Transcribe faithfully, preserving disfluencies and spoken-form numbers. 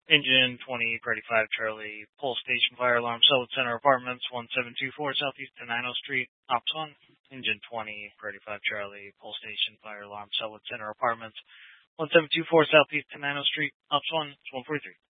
Engine twenty per eighty-five Charlie, Pole Station Fire Alarm, Summit Center Apartments, one seven two four Southeast Tenino Street, Ops one. Engine twenty per eighty-five Charlie, Pole Station Fire Alarm, Summit Center Apartments, one seven two four Southeast Tenino Street, Ops one, it's one forty-three.